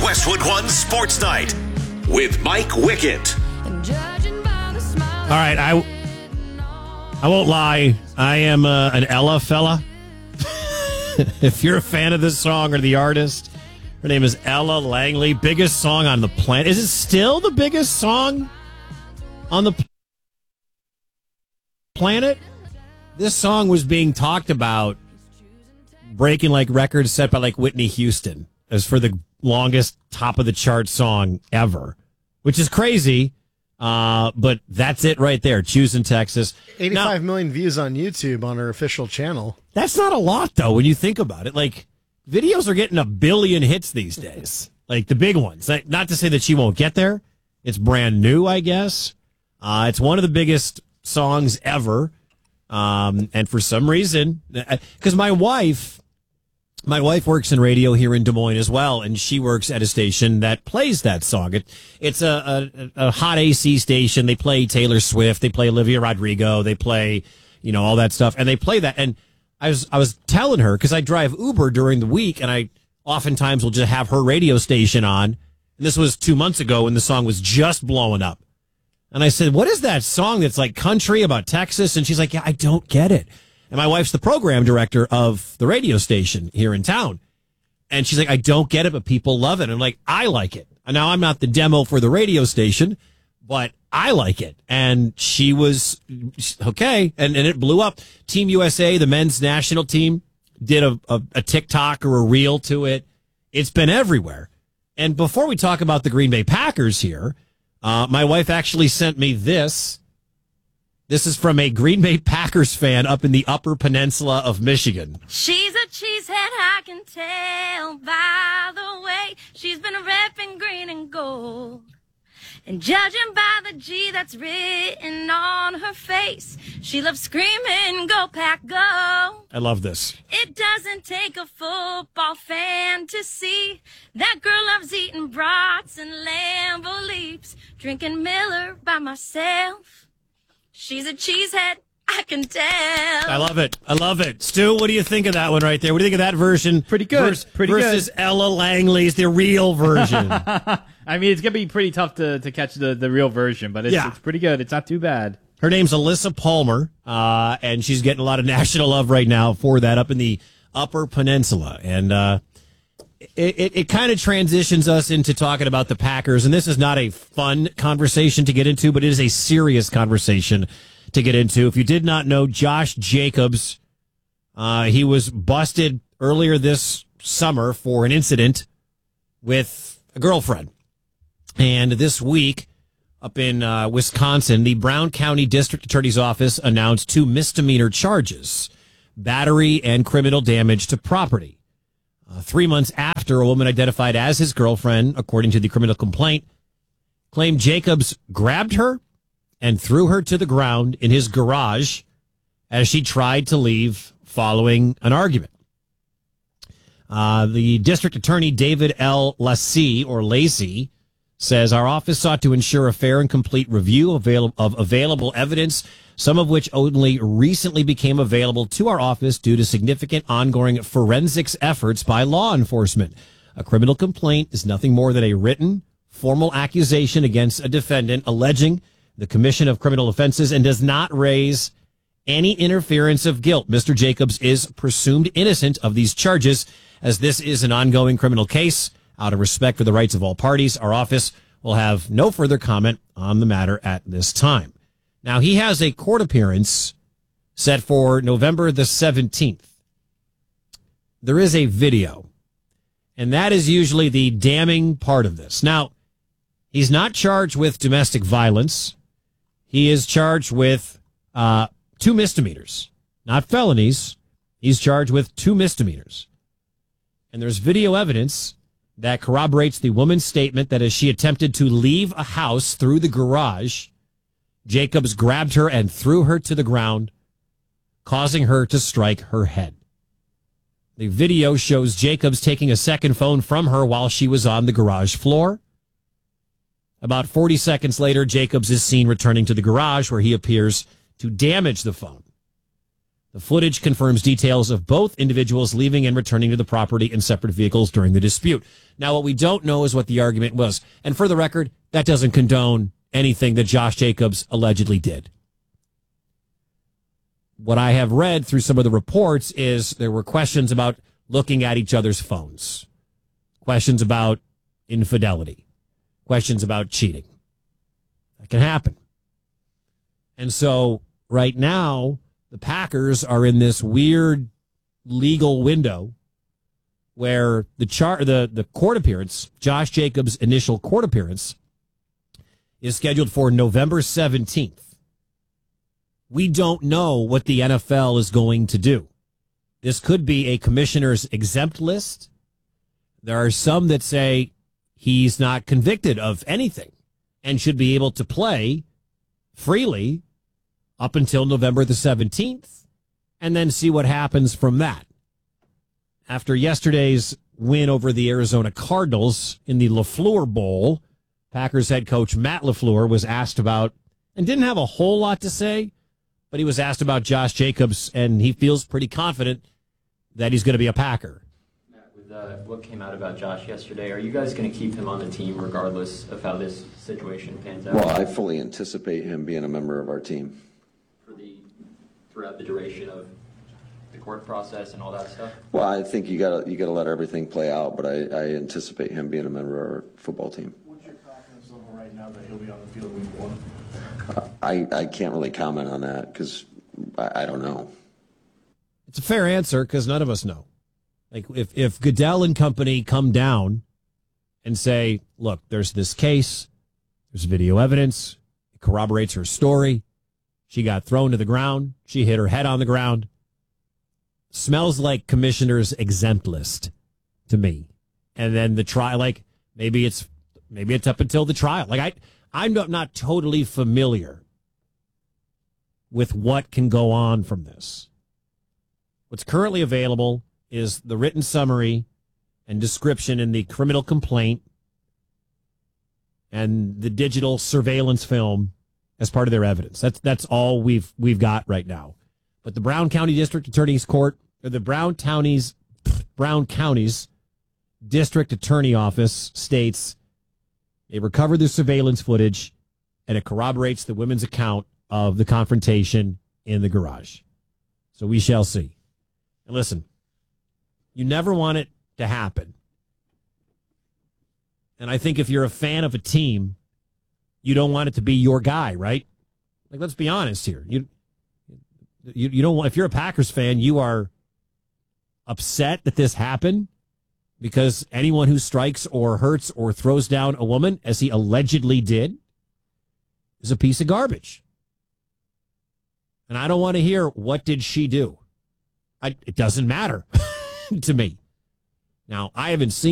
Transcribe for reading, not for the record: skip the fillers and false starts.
Westwood One Sports Night with Mike Wickett. All right, I won't lie. I am an Ella fella. If you're a fan of this song or the artist, her name is Ella Langley. Biggest song on the planet. Is it still the biggest song on the planet? This song was being talked about breaking like records set by like Whitney Houston as for the longest top of the chart song ever, which is crazy. But that's it right there. Choosing Texas. 85 million views on YouTube on her official channel. That's not a lot, though, when you think about it. Like, videos are getting 1 billion hits these days. Like, the big ones. Not to say that she won't get there. It's brand new, I guess. It's one of the biggest songs ever. And for some reason, because my wife works in radio here in Des Moines as well, and she works at a station that plays that song. It's a hot AC station. They play Taylor Swift. They play Olivia Rodrigo. They play, all that stuff. And they play that. And I was telling her, because I drive Uber during the week, and I oftentimes will just have her radio station on. And this was 2 months ago when the song was just blowing up. And I said, what is that song that's like country about Texas? And she's like, yeah, I don't get it. And my wife's the program director of the radio station here in town. And she's like, I don't get it, but people love it. And I'm like, I like it. And now I'm not the demo for the radio station, but I like it. And she was, okay. And it blew up. Team USA, the men's national team, did a TikTok or a reel to it. It's been everywhere. And before we talk about the Green Bay Packers here, my wife actually sent me this. This is from a Green Bay Packers fan up in the Upper Peninsula of Michigan. She's a cheesehead, I can tell by the way she's been repping green and gold. And judging by the G that's written on her face, she loves screaming, go Pack, go. I love this. It doesn't take a football fan to see that girl loves eating brats and Lambo leaps, drinking Miller by myself. She's a cheesehead, I can tell. I love it. I love it. Stu, what do you think of that one right there? What do you think of that version? Pretty good. Versus Ella Langley's, the real version. I mean, it's going to be pretty tough to catch the real version, but it's pretty good. It's not too bad. Her name's Alyssa Palmer, and she's getting a lot of national love right now for that up in the Upper Peninsula. And it kind of transitions us into talking about the Packers, and this is not a fun conversation to get into, but it is a serious conversation to get into. If you did not know, Josh Jacobs, he was busted earlier this summer for an incident with a girlfriend. And this week, up in Wisconsin, the Brown County District Attorney's Office announced 2 misdemeanor charges, battery and criminal damage to property. 3 months after a woman identified as his girlfriend, according to the criminal complaint, claimed Jacobs grabbed her and threw her to the ground in his garage as she tried to leave following an argument. The district attorney, David L. Lacey, says our office sought to ensure a fair and complete review of available evidence, some of which only recently became available to our office due to significant ongoing forensics efforts by law enforcement. A criminal complaint is nothing more than a written, formal accusation against a defendant alleging the commission of criminal offenses and does not raise any interference of guilt. Mr. Jacobs is presumed innocent of these charges, as this is an ongoing criminal case. Out of respect for the rights of all parties, our office will have no further comment on the matter at this time. Now, he has a court appearance set for November the 17th. There is a video, and that is usually the damning part of this. Now, he's not charged with domestic violence. He is charged with 2 misdemeanors, not felonies. He's charged with 2 misdemeanors. And there's video evidence that corroborates the woman's statement that as she attempted to leave a house through the garage, Jacobs grabbed her and threw her to the ground, causing her to strike her head. The video shows Jacobs taking a second phone from her while she was on the garage floor. About 40 seconds later, Jacobs is seen returning to the garage where he appears to damage the phone. The footage confirms details of both individuals leaving and returning to the property in separate vehicles during the dispute. Now, what we don't know is what the argument was. And for the record, that doesn't condone anything that Josh Jacobs allegedly did. What I have read through some of the reports is there were questions about looking at each other's phones, questions about infidelity, questions about cheating. That can happen. And so right now, the Packers are in this weird legal window where the court appearance, Josh Jacobs' initial court appearance, is scheduled for November 17th. We don't know what the NFL is going to do. This could be a commissioner's exempt list. There are some that say he's not convicted of anything and should be able to play freely up until November the 17th and then see what happens from that. After yesterday's win over the Arizona Cardinals in the LaFleur Bowl, Packers head coach Matt LaFleur was asked about, and didn't have a whole lot to say, but he was asked about Josh Jacobs, and he feels pretty confident that he's going to be a Packer. Matt, with what came out about Josh yesterday, are you guys going to keep him on the team regardless of how this situation pans out? Well, I fully anticipate him being a member of our team. Throughout the duration of the court process and all that stuff? Well, I think you gotta let everything play out, but I anticipate him being a member of our football team. What's your confidence level right now that he'll be on the field week one? I can't really comment on that because I don't know. It's a fair answer because none of us know. Like if Goodell and company come down and say, look, there's this case, there's video evidence, it corroborates her story. She got thrown to the ground. She hit her head on the ground. Smells like commissioner's exempt list to me. And then the trial, like maybe it's up until the trial. Like I'm not totally familiar with what can go on from this. What's currently available is the written summary and description in the criminal complaint and the digital surveillance film as part of their evidence. That's all we've got right now. But the Brown County District Attorney's Court, or the Brown County's District Attorney Office states they recovered the surveillance footage and it corroborates the women's account of the confrontation in the garage. So we shall see. And listen, you never want it to happen. And I think if you're a fan of a team, you don't want it to be your guy, right? Like, let's be honest here. You don't want, if you're a Packers fan, you are upset that this happened because anyone who strikes or hurts or throws down a woman, as he allegedly did, is a piece of garbage. And I don't want to hear, what did she do? It doesn't matter to me. Now, I haven't seen